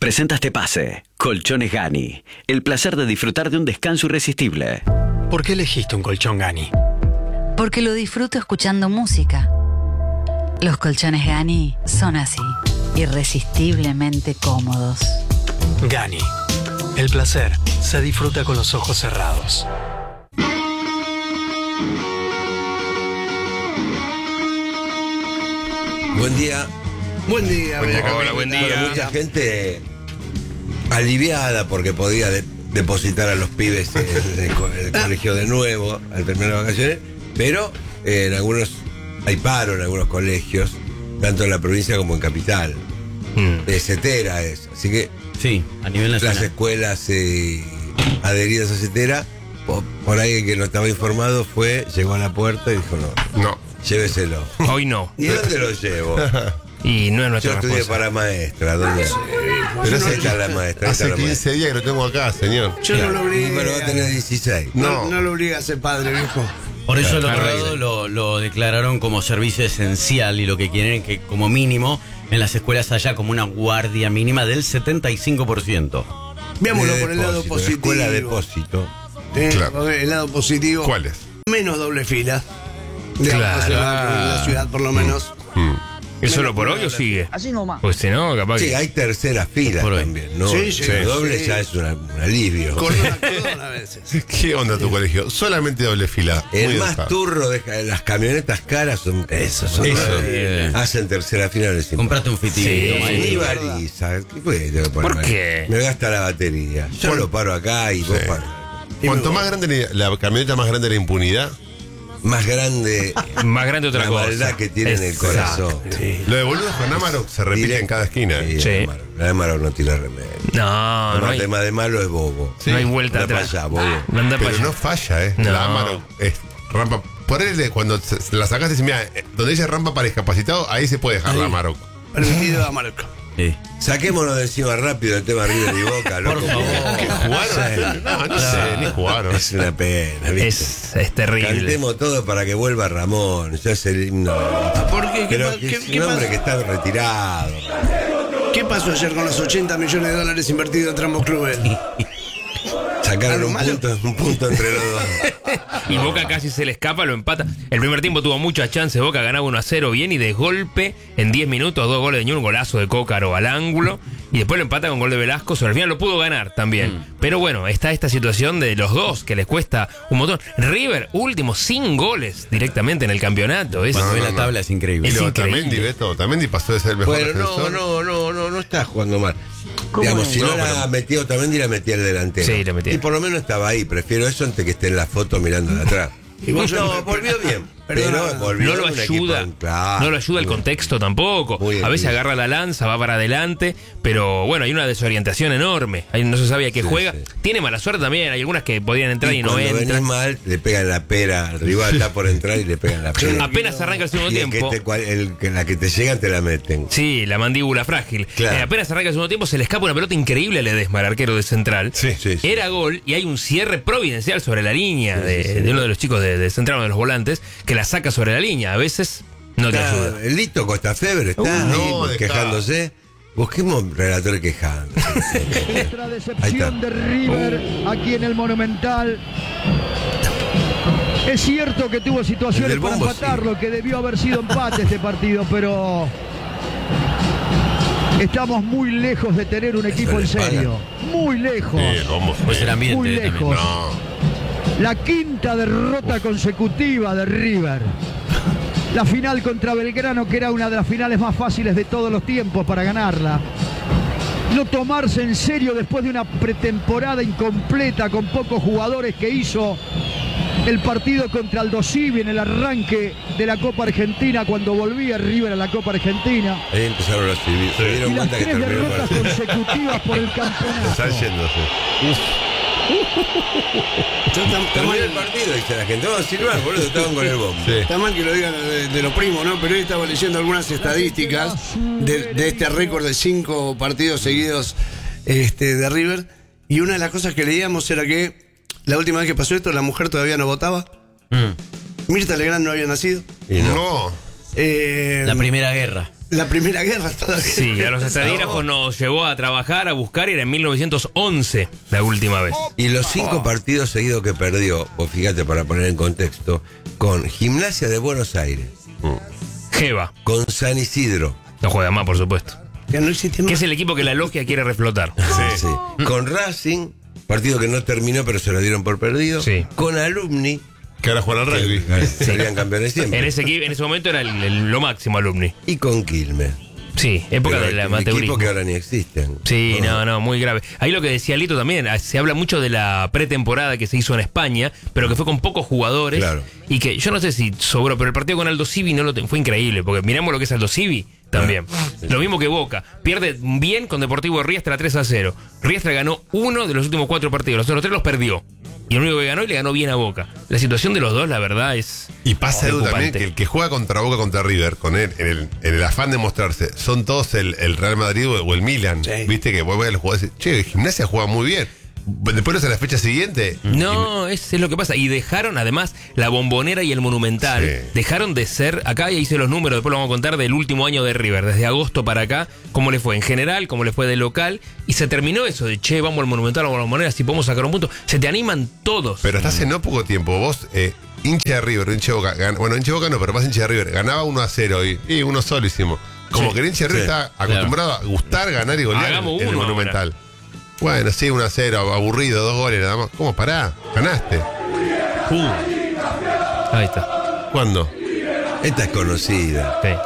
presenta este pase. Colchones Gani. El placer de disfrutar de un descanso irresistible. ¿Por qué elegiste un colchón Gani? Porque lo disfruto escuchando música. Los colchones Gani son así, irresistiblemente cómodos. Gani. El placer se disfruta con los ojos cerrados. Buen día. Buen día. Hola, buen día. Mucha gente aliviada porque podía depositar a los pibes en el colegio de nuevo al terminar las vacaciones, pero en algunos hay paro en algunos colegios, tanto en la provincia como en capital. De CETERA es. Así que sí, a nivel nacional. las escuelas adheridas a CETERA, por ahí que no estaba informado llegó a la puerta y dijo no, lléveselo. Hoy no. ¿Y dónde lo llevo? Y no es nuestra Yo estudié respuesta. para maestra. ¿Dónde? Pero Ahí está la maestra. Hace 15 días que lo tengo acá, señor. Yo no lo obligué. Pero va a tener 16. No lo obliga a ser padre, viejo. Por eso el Claro, otro lado lo declararon como servicio esencial y lo que quieren es que como mínimo en las escuelas haya como una guardia mínima del 75%. Veámoslo por el lado Depósito, positivo. Escuela depósito. Claro. El lado positivo. ¿Cuál es? Menos doble fila. De Claro. en la ciudad, por lo menos. ¿Es solo por hoy o sigue? Así nomás. Pues si no, capaz Sí, que... hay terceras filas Por hoy. también, ¿no? Sí, sí, El doble sí. ya es un alivio. Cordón a veces. ¿Qué onda tu colegio? Solamente doble fila. El Muy más educado. turro de las camionetas caras son esos. Son hacen tercera fila. Les Comprate un fitito. Sí. Ni baliza. ¿Qué puede tener que poner ¿Por mal? qué? Me gasta la batería. Yo lo paro acá y vos paras. Cuanto más grande la camioneta, más grande la impunidad. Más grande Más grande otra la cosa. maldad que tiene en el Exacto. corazón. Lo de boludo con Amarok se repite en cada esquina. Sí. La de Amarok no tiene remedio. No, no El hay, tema de malo es bobo. no hay vuelta Anda atrás. para allá, bobo. Anda para Pero allá. no falla, ¿eh? No. La Amarok es rampa. Por él, cuando la sacaste, dice, mira, donde dice rampa para discapacitado, ahí se puede dejar la Amarok. Permitido a Marco. Sí. Saquémonos de encima rápido el tema River y Boca, loco. Por favor. ¿Qué jugaron? No, no sé, ni jugaron. Es una pena, ¿viste? Es terrible. Cantemos todo para que vuelva Ramón. Ya es el himno. ¿Por qué? Pero ¿Qué es un hombre que está retirado. ¿Qué pasó ayer con los 80 millones de dólares invertidos entre ambos clubes? Sacaron Algo un malo. punto entre los dos. Y Boca casi se le escapa, lo empata. El primer tiempo tuvo muchas chances, Boca ganaba 1-0 bien y de golpe, en 10 minutos, 2 goles de Ñur, un golazo de Cócaro al ángulo. Y después lo empata con gol de Velasco, sobre el final lo pudo ganar también. Pero bueno, está esta situación de los dos que les cuesta un montón. River, último, sin goles directamente en el campeonato. Es, Cuando ve la tabla es increíble. Y Es luego increíble. Tamendi, Beto. Tamendi pasó de ser el mejor Bueno, defensor. no está jugando mal. Digamos, si no la metía Otamendi, la metía el delantero. Sí, la metía. Y por lo menos estaba ahí. Prefiero eso antes que esté en la foto mirando de atrás. No, volvió bien. Pero volvió no lo un ayuda, equipo, claro. no lo ayuda el contexto tampoco. Muy A veces bien. agarra la lanza, va para adelante, pero bueno, hay una desorientación enorme. Ahí no se sabe a qué Sí, juega. sí. Tiene mala suerte también, hay algunas que podrían entrar y, no cuando venís entran. mal, le pegan la pera. El rival está por entrar y le pegan la pera. Apenas arranca el segundo Y el que tiempo. la que te llegan te la meten. Sí, la mandíbula frágil. Claro. Apenas arranca el segundo tiempo, se le escapa una pelota increíble a Ledesma, el arquero de Central. Sí. Era gol y hay un cierre providencial sobre la línea de uno de los chicos de Central, uno de los volantes, que la saca sobre la línea. A veces no te ayuda. El Lito Costafebre está no, ahí dejá. quejándose. Busquemos un relator quejando. Otra Ahí decepción está. de River aquí en el Monumental. Es cierto que tuvo El situaciones del para bombo, empatarlo, que debió haber sido empate este partido, pero estamos muy lejos de tener un equipo le en serio. Muy lejos. Sí, vamos. Pues el ambiente Muy también. lejos. No. La quinta derrota consecutiva de River. La final contra Belgrano, que era una de las finales más fáciles de todos los tiempos para ganarla. No tomarse en serio después de una pretemporada incompleta con pocos jugadores que hizo el partido contra Aldo Civi en el arranque de la Copa Argentina, cuando volvía River a la Copa Argentina. Ahí empezaron a escribir. Se dieron Y las cuenta que tres terminó el derrotas partido. consecutivas por el campeonato. Está yéndose. Terminó el partido, dice la gente. Vamos a silbar, boludo. Estaban con el bombo. Sí. Está mal que lo digan de los primos, ¿no? Pero hoy estaba leyendo algunas estadísticas de este récord de 5 partidos seguidos de River. Y una de las cosas que leíamos era que la última vez que pasó esto, la mujer todavía no votaba. Mirta Legrand no había nacido. Y no. No. La primera guerra. La Primera Guerra todavía. Sí, a los estadígrafos nos llevó a trabajar, a buscar, y era en 1911 la última vez. Y los 5 partidos seguidos que perdió, vos fíjate para poner en contexto, con Gimnasia de Buenos Aires, Jeva, con San Isidro, no juega más, por supuesto. Ya no existe Que más. es el equipo que la logia quiere reflotar. sí, con Racing, partido que no terminó pero se lo dieron por perdido, Sí. con Alumni, Que ahora juegan al rugby. serían campeones siempre, En ese momento era lo máximo, Alumni. y con Quilmes. Sí, época Pero del el amateurismo. equipo que ahora ni existen. Sí, no, muy grave. Ahí lo que decía Lito también, se habla mucho de la pretemporada que se hizo en España, pero que fue con pocos jugadores. Claro. Y que yo no sé si sobró, pero el partido con Aldo Civi fue increíble, porque miramos lo que es Aldo Civi también. Lo mismo que Boca. Pierde bien con Deportivo Riestra 3-0. Riestra ganó 1 de los últimos 4 partidos, los otros 3 los perdió. Y el único que ganó, y le ganó bien a Boca. La situación de los dos, la verdad, es... Y pasa Edu también preocupante. que el que juega contra Boca, contra River, con él, en el afán de mostrarse, son todos el Real Madrid o el Milan. Sí. Viste que vos ves a los jugadores y decís, che, Gimnasia juega muy bien. Después a la fecha siguiente. No, es lo que pasa. Y dejaron, además, la Bombonera y el Monumental. Sí. Dejaron de ser. Acá ya hice los números, después lo vamos a contar del último año de River. Desde agosto para acá, cómo le fue en general, cómo le fue de local. Y se terminó eso de, che, vamos al Monumental, vamos a la Bombonera, si podemos sacar un punto. Se te animan todos. Pero hasta hace no poco tiempo, vos, hincha de River, hincha de Boca, bueno, hincha de Boca no, pero más hincha de River, ganaba 1-0 y uno solo hicimos. Como Sí. que el hincha de River Sí. está acostumbrado a gustar, ganar y golear Hagamos en el uno Monumental. Bueno, sí, 1-0, aburrido, 2 goles nada más. ¿Cómo pará? Ganaste. Ahí está. ¿Cuándo? Esta es conocida. Sí.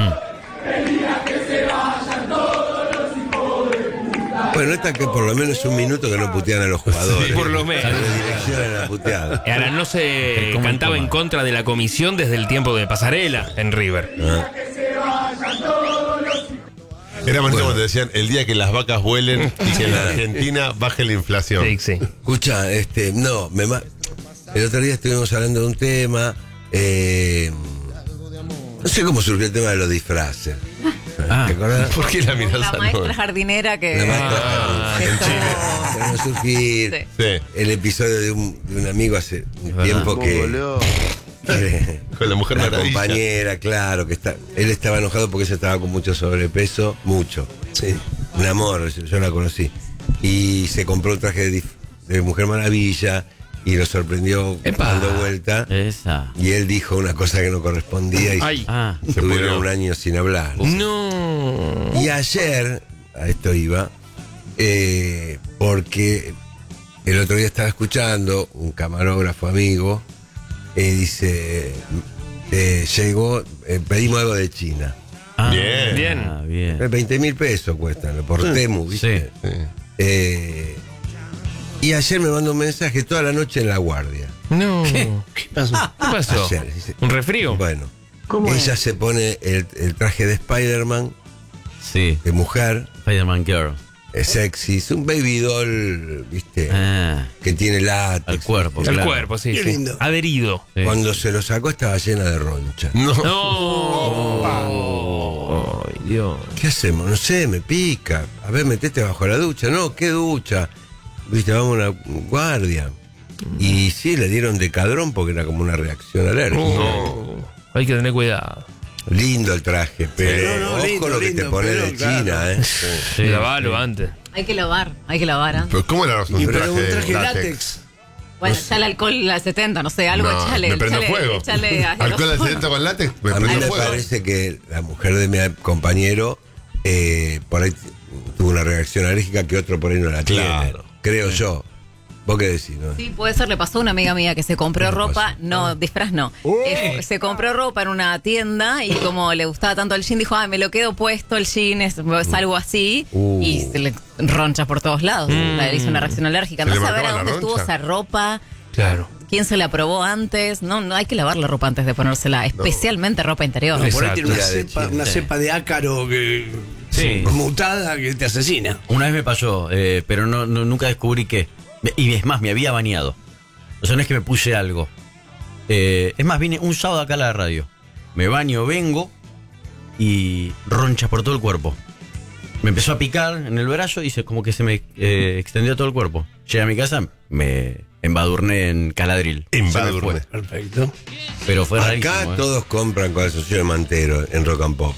Bueno, esta que por lo menos es un minuto que no putean a los jugadores. Sí, por lo menos. La dirección en la puteada. Ahora, no se cantaba en contra de la comisión desde el tiempo de Pasarela en River. Ah. Era más cuando te decían el día que las vacas vuelen y que en la Argentina baje la inflación. Sí, sí. Escucha, el otro día estuvimos hablando de un tema, no sé cómo surgió el tema de los disfraces. ¿Te acordás? ¿Por qué la mirás La a maestra Noel? jardinera que... La maestra que en estuvo- Chile. Para no surgir Sí. Sí, el episodio de un amigo hace un tiempo que con la mujer la maravilla. compañera, claro, él estaba enojado porque ella estaba con mucho sobrepeso, mucho. Sí. Un amor, yo la conocí. Y se compró un traje de Mujer Maravilla y lo sorprendió dando vuelta. Esa. Y él dijo una cosa que no correspondía y Ay. Ah, estuvieron pudrió. un año sin hablar. No. Y ayer, a esto iba, porque el otro día estaba escuchando un camarógrafo amigo, dice, llegó, pedimos algo de China. Bien. Bien. 20.000 pesos cuestan, por Temu, ¿viste? Sí. Y ayer me mandó un mensaje toda la noche en La Guardia. No. ¿Qué pasó? ¿Qué pasó? Ayer, dice, ¿Un resfrío? bueno, ella se pone el traje de Spider-Man, Sí. de mujer, Spider-Man Girl. es sexy, es un baby doll, ¿viste? Ah, Que tiene látex. al cuerpo. El claro. cuerpo, sí. Qué sí. lindo. Adherido. Sí. Cuando se lo sacó estaba llena de roncha. No. No. Ay, Dios. ¿Qué hacemos? No sé, me pica. A ver, metete bajo la ducha. No, ¿qué ducha? Viste, vamos a una guardia. Y sí, le dieron decadrón porque era como una reacción alérgica. Hay que tener cuidado. Lindo el traje, pero No, ojo lindo, lo que te lindo, pone pero de claro. China, ¿eh? Sí, Lavalo sí. antes. Hay que lavar, ¿eh? Pero ¿cómo le un Pero traje un traje de látex. Bueno, ya el alcohol a 70, no sé, algo, No, échale. me prendo échale- fuego. échale a- Alcohol al 70 con látex, me A mí prendo me fuego. parece que la mujer de mi compañero por ahí tuvo una reacción alérgica que otro por ahí no la tiene. Claro. Creo yo. ¿Vos qué decís, no? Sí, puede ser, le pasó a una amiga mía que se compró ¿Qué le ropa, pasó? no, disfraz no. Se compró ropa en una tienda y como le gustaba tanto el jean, dijo, me lo quedo puesto, el jean es algo así, y se le roncha por todos lados. Le hizo una reacción alérgica. ¿Se No le saber a marcaba la dónde estuvo roncha? esa ropa, Claro. quién se la probó antes. No, hay que lavar la ropa antes de ponérsela, especialmente ropa interior. No, por ahí Exacto. tiene Mira, de una China. cepa de ácaro que Sí. mutada que te asesina. Una vez me pasó, pero nunca descubrí qué. Y es más, me había bañado. O sea, no es que me puse algo. Es más, vine un sábado acá a la radio. Me baño, vengo y ronchas por todo el cuerpo. Me empezó a picar en el brazo y como que se me extendió todo el cuerpo. Llegué a mi casa, me embadurné en Caladril. Embadurné. Se me fue. Perfecto. Pero fue Acá rarísimo. todos compran calzoncillos de mantero en Rock and Pop.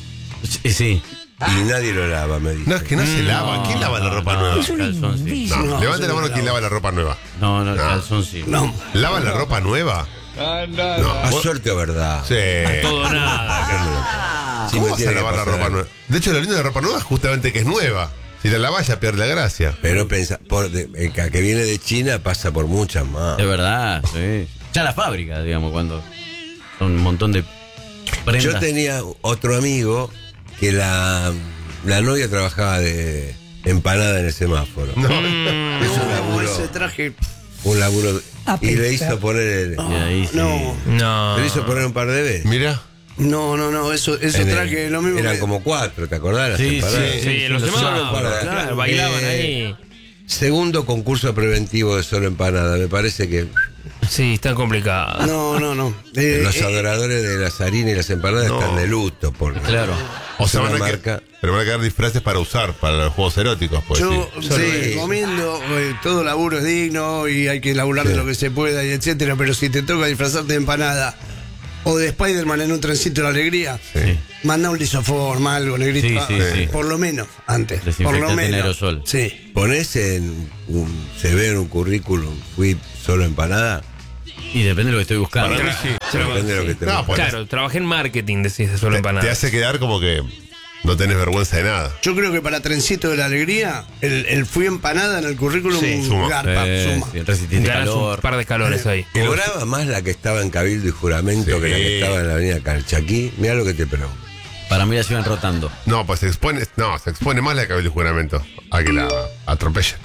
Sí. Y nadie lo lava, me dice. No, es que no se lava. ¿Quién lava la ropa nueva? Calzón sí. No, levante la mano quien lava la ropa nueva. No, calzón sí. No. ¿Lava la ropa nueva? ¿A suerte o verdad? Sí. Todo nada. Sí, ¿Cómo me vas a tiene que lavar la pasar ropa algo. nueva? De hecho, lo lindo de la ropa nueva es justamente que es nueva. Si la lavas ya pierde la gracia. Pero pensa, el que viene de China pasa por muchas más. Es verdad, sí. Ya la fábrica, digamos, cuando son un montón de prendas. Yo tenía otro amigo que la novia trabajaba de empanada en el semáforo. No. Es un laburo. Ese traje. Un laburo. Y le hizo poner Y ahí sí. No. le hizo poner un par de veces. Mira. No, eso En el- traje lo mismo. Eran que- como 4, ¿te acordás? Las Sí, empanadas? sí. Sí, en los Los semáforos, semáforos, claro, bailaban ahí. Segundo concurso preventivo de solo empanada. Me parece que Sí, están complicados. No. los adoradores de las harinas y las empanadas no. están de luto. Porque Claro. O sea, es una van a marca. pero van a quedar disfraces para usar para los juegos eróticos, pues. Yo sí. recomiendo, todo laburo es digno y hay que laburar de lo que se pueda y etcétera, pero si te toca disfrazarte de empanada o de Spider-Man en un trencito de la alegría, manda un lisoform, algo, negrito. Sí, sí. Por lo menos, antes. Por lo Desinfectante en menos. aerosol. Sí. Ponés se ve en un currículum, fui solo empanada. Y depende de lo que estoy buscando. Para mí sí. Depende de lo que te No, guste. pues, Claro, trabajé en marketing, decís, de solo te empanadas. hace quedar como que no tenés vergüenza de nada. Yo creo que para trencito de la alegría, el fui empanada en el currículum suma. garpa, suma. Sí, resistente Ganás calor. un par de escalones ahí. Cobraba más la que estaba en Cabildo y Juramento Sí. que la que estaba en la avenida Calchaquí. Mirá lo que te pregunto. Para mí las iban rotando. No, pues se expone más la de cabello y juramento a que la atropellen.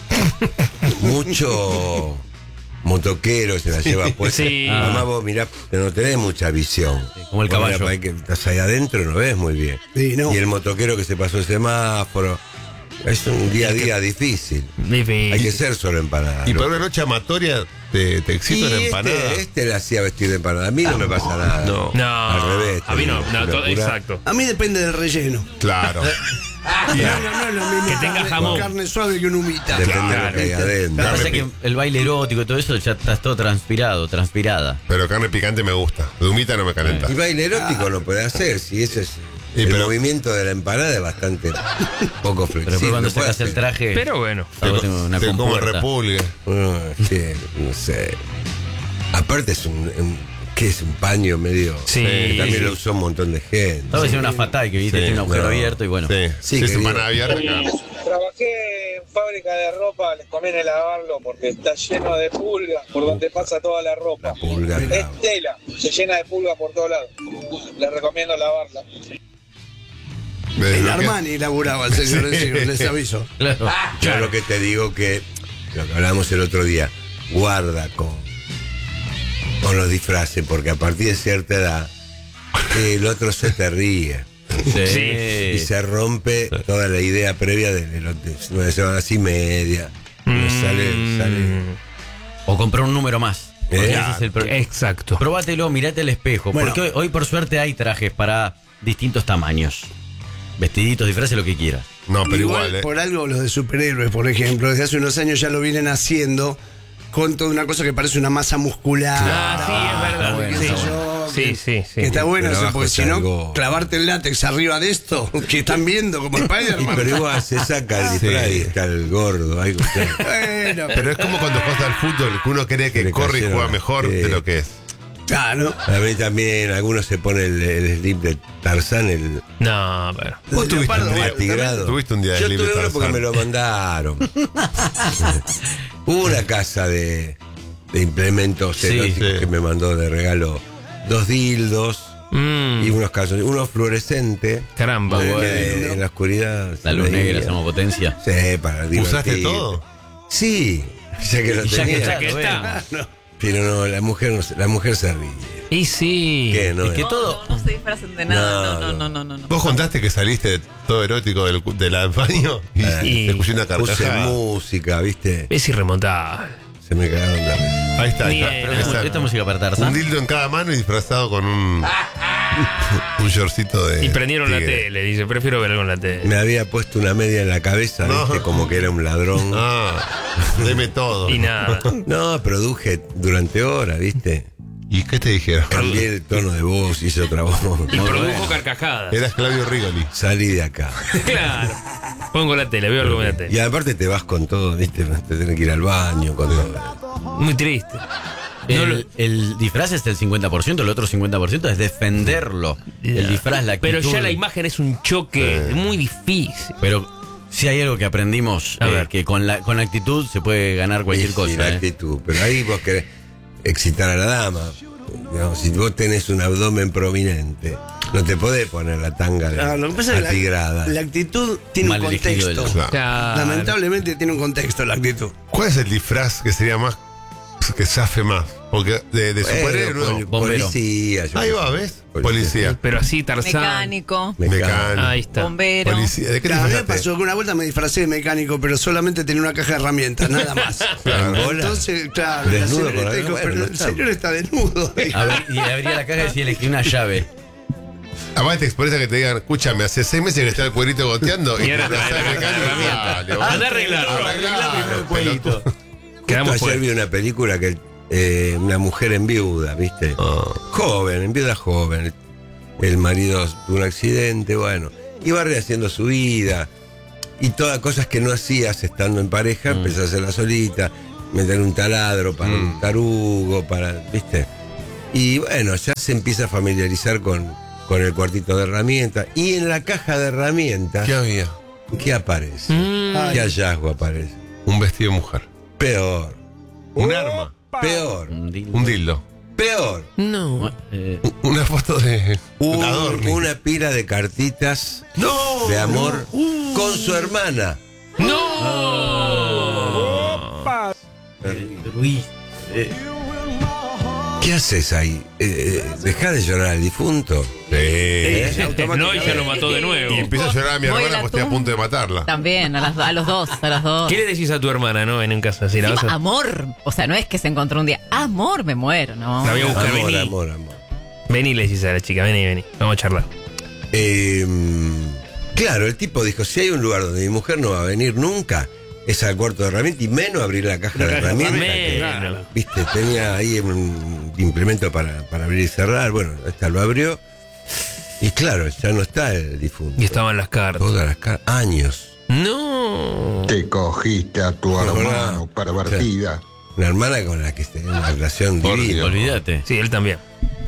Mucho motoquero se la lleva puesta. Sí. Mamá, vos mirá, pero no tenés mucha visión. como el Vos mirá, caballo. para ahí que estás ahí adentro no ves muy bien. Sí, no. Y el motoquero que se pasó el semáforo. Es un día a día difícil. Difícil. Hay que ser solo empanada. Y ¿no? para una noche amatoria te excito Y en empanada. este le hacía vestir de empanada. A mí no me pasa nada. No. No, Al revés. a mí no, te no, digo, todo- locura. exacto. A mí depende del relleno. Claro. No es lo mismo Que tenga carne, jamón. carne suave que una humita. Depende de lo que hay adentro. Pasa que el baile erótico y todo eso ya estás todo transpirada. Pero carne picante me gusta. De humita no me calenta. Y baile erótico no puede hacer, si ese es Y el pero- movimiento de la empanada es bastante poco Pero flexible. después cuando no puede sacas el hacer. traje. Pero bueno. algo tiene una Te como compuerta. repulgue. Sí, no sé. Aparte es ¿qué es? Un paño medio. Sí. Que también lo usó un montón de gente. Estaba diciendo una fatal que viste, Sí, tiene un agujero no. abierto y bueno. Sí, Sí, sí, es querido. empanada abierta. Claro. Trabajé en fábrica de ropa, les conviene lavarlo porque está lleno de pulgas por donde pasa toda la ropa. Pulga, Es tela, se llena de pulgas por todos lados. Les recomiendo lavarla. Desde En lo que- Armani laburaba el señor, les aviso. Claro. Yo lo que te digo que, lo que hablábamos el otro día, guarda con los disfraces, porque a partir de cierta edad, el otro se te ríe. Y se rompe toda la idea previa de 9 semanas y media. Sale. O comprar un número más. Porque ese es el Exacto. Probátelo, mirate al espejo. Bueno. Porque hoy por suerte hay trajes para distintos tamaños. Vestiditos, disfraces, lo que quieras. No, pero igual, Por algo los de superhéroes, por ejemplo, desde hace unos años ya lo vienen haciendo con toda una cosa que parece una masa muscular. Ah, sí, es verdad. bueno, qué sé está yo, Sí, sí, sí. que está bueno Pero eso, abajo porque está si no, algo- clavarte el látex arriba de esto, que están viendo como Spider-Man. Pero igual se saca el disfraz Sí. y está el gordo. Algo, Bueno, Pero es como cuando juegas al fútbol, que uno cree que Le corre y cayeron, juega mejor sí. de lo que es. claro. A mí también, algunos se ponen el slip de Tarzán, el No, pero. Vos tuviste un día, atigrado. tuviste un día de Yo slip de tuve uno porque Tarzán. me lo mandaron. Hubo una casa de implementos Sí, eróticos sí. que me mandó de regalo 2 dildos Mm, y unos calzones. Uno fluorescente. caramba. Muy bueno. En la oscuridad. La se luz veía. negra, hacemos potencia. Sí, para divertir. ¿Usaste todo? Sí, ya que lo Y ya que tenía. está, Ya que lo está. vemos. Pero no, la mujer se ríe. Y sí. ¿Qué? No, Es que todo. No se disfracen de nada. No, No. Vos contaste que saliste todo erótico del baño y Y- te escuché una Puse carcajada. música, ¿viste? Es irremontable. Se me cagaron de risa. Ahí está. ahí está. Bien. Pero esta música para Tarzán. Un dildo en cada mano y disfrazado con un shortcito de. Y prendieron la tigre. tele. Dice, prefiero ver algo en la tele. Me había puesto una media en la cabeza, No. ¿viste? Como que era un ladrón. Ah, deme todo. Y nada. No, produje durante horas, ¿viste? ¿Y qué te dijeron? Cambié el tono de voz, hice otra voz. Y produjo carcajadas. Eras Claudio Rigoli. Salí de acá. Claro. Pongo la tele, veo algo en la tele. Y aparte te vas con todo, ¿viste? Te tenés que ir al baño con todo. Muy triste. El disfraz es el 50%, el otro 50% es defenderlo. El disfraz, la actitud. Pero ya la imagen es un choque muy difícil. Pero si hay algo que aprendimos, que con la actitud se puede ganar cualquier cosa. La actitud, pero ahí vos querés excitar a la dama. Digamos, si vos tenés un abdomen prominente, no te podés poner la tanga Lo que pasa es que atigrada. la actitud tiene un contexto. Lamentablemente tiene un contexto la actitud. ¿Cuál es el disfraz que sería más, que zafe más? Porque de superhéroe, policía. Ahí va, ¿ves? Policía. Pero así, Tarzán. Mecánico. Ahí está. Bombero. Policía. ¿De qué Claro, a mí me disfrazaste? pasó que una vuelta me disfracé de mecánico, pero solamente tenía una caja de herramientas, nada más. Claro. Entonces, claro, Desnudo la con la- señorita dijo, bueno, pero no el está. señor está desnudo. Y abría la caja y decía, elegí una llave. Además te expresa que te digan, escúchame, hace 6 meses que está el cuerito goteando Y ahora te trae la caja de herramientas. Anda a arreglarlo. pelotudo. Quedamos Justo ayer fuera. vi una película que una mujer en viuda, ¿viste? Joven, en viuda joven. El marido tuvo un accidente, bueno. Iba rehaciendo su vida. Y todas cosas que no hacías estando en pareja, empezó a hacerla solita. Meter un taladro para un tarugo, ¿viste? Y bueno, ya se empieza a familiarizar con el cuartito de herramientas. Y en la caja de herramientas, ¿Qué había? ¿qué aparece? ¿Qué hallazgo aparece? Un vestido de mujer. Peor. Un arma. Peor. Un Un dildo. Peor. No. Una foto de Adorni. Una pila de cartitas de amor con su hermana. Luis. ¿Qué haces ahí? ¿Dejá de llorar al difunto? No, y ya lo mató de nuevo. Y empieza a llorar a mi Voy a hermana la porque estoy a punto de matarla. También, a los dos. ¿Qué le decís a tu hermana, no? En casa, si la vas Encima, a... amor. O sea, no es que se encontró un día. Amor, me muero, ¿no? La voy a buscar, Amor, vení. amor. Vení, le decís a la chica, vení. Vamos a charlar. Claro, el tipo dijo, si hay un lugar donde mi mujer no va a venir nunca, es al cuarto de herramientas y menos abrir la caja de herramientas. Menos. Viste, tenía ahí un implemento para abrir y cerrar. Bueno, esta lo abrió. Y claro, ya no está el difunto. Y estaban las cartas. Todas las cartas. Años. No. Te cogiste a tu hermano, pervertida. Una hermana con la que tenía una relación divina. Olvídate. Sí, él también.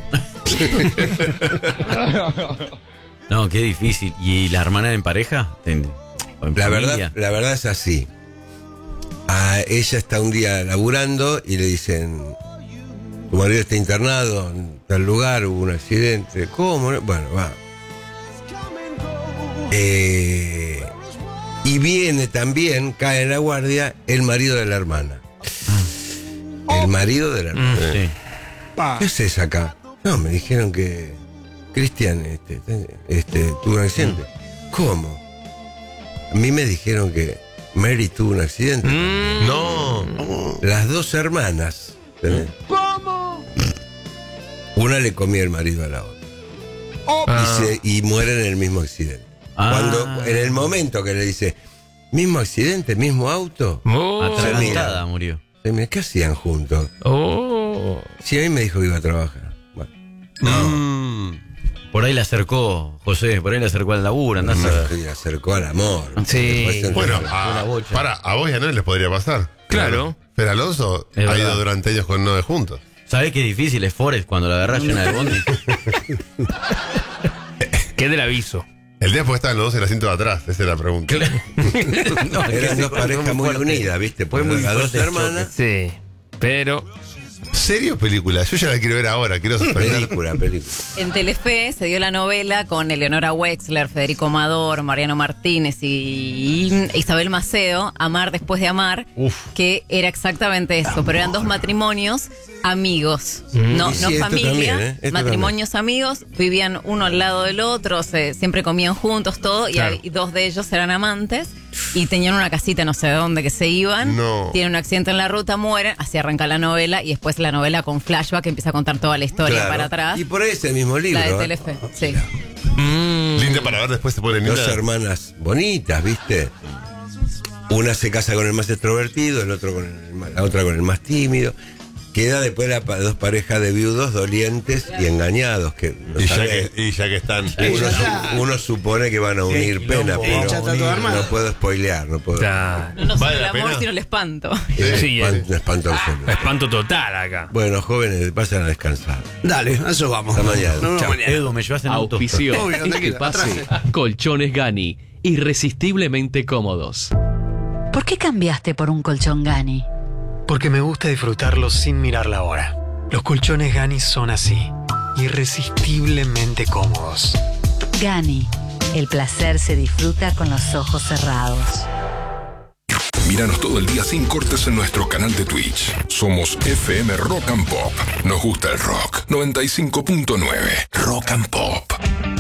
No, qué difícil. ¿Y la hermana en pareja? La verdad es así. Ella está un día laburando y le dicen, tu marido está internado en tal lugar, hubo un accidente. ¿Cómo? Bueno, va. Y viene también, cae en la guardia, el marido de la hermana. El marido de la hermana. Sí. ¿Qué haces acá? No, me dijeron que Cristian tuvo un accidente. ¿Cómo? A mí me dijeron que Mary tuvo un accidente. No. Las dos hermanas. ¿Tenés? ¿Cómo? Una le comía el marido a la otra. Y mueren en el mismo accidente. Cuando, en el momento que le dice, mismo accidente, mismo auto. Atragantada murió. ¿Qué hacían juntos? Sí, a mí me dijo que iba a trabajar. Bueno. Por ahí le acercó, José, por ahí le acercó al laburo, andás a... Le acercó al amor. Sí. Bueno, a vos y a no les podría pasar. Claro. Fer Alonso Es ha verdad. ido durante años con 9 juntos. ¿Sabés qué difícil es Forrest cuando la agarrás llena de bondi? ¿Qué del aviso? El día porque estaban los dos en el asiento de atrás, esa es la pregunta. No, Eran dos parejas muy fuerte. unidas, ¿viste? Fue Porque muy las dos fuerte el hermanas. Sí. Pero... ¿Serie o película? Yo ya la quiero ver ahora, quiero sorprender. Película. En Telefe se dio la novela con Eleonora Wexler, Federico Amador, Mariano Martínez y Isabel Maceo, Amar después de amar, que era exactamente eso, pero eran dos matrimonios amigos, no Sí, esto familia, también, esto matrimonios amigos, vivían uno al lado del otro, siempre comían juntos, todo, Claro. y dos de ellos eran amantes y tenían una casita no sé de dónde que se iban, No. tienen un accidente en la ruta, mueren, así arranca la novela y después la novela con flashback que empieza a contar toda la historia Claro. para atrás. Y por ahí es el mismo libro. La de ¿eh? Telefe, sí. Linda para ver, después se pone Dos linda. hermanas bonitas, ¿viste? Una se casa con el más extrovertido, la otra con el más tímido. queda después dos parejas de viudos dolientes y engañados. Que no ya que están. Uno supone que van a unir pena, pero no puedo spoilear. No puedo. No solo el amor, sino el espanto. Espanto absoluto. Espanto total acá. Bueno, jóvenes, pasen a descansar. Dale, a eso vamos. Hasta mañana. Chao. Edu, me llevaste en auto. Auspicio. Obvio, Es que pase. Colchones Gani. Irresistiblemente cómodos. ¿Por qué cambiaste por un colchón Gani? Porque me gusta disfrutarlo sin mirar la hora. Los colchones Gani son así, irresistiblemente cómodos. Gani, el placer se disfruta con los ojos cerrados. Míranos todo el día sin cortes en nuestro canal de Twitch. Somos FM Rock and Pop. Nos gusta el rock. 95.9 Rock and Pop.